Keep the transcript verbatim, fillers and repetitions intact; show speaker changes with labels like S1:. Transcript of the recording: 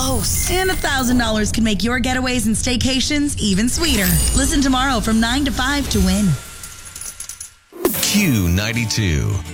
S1: close.
S2: And one thousand dollars can make your getaways and staycations even sweeter. Listen tomorrow from nine to five to win.
S3: Q ninety-two.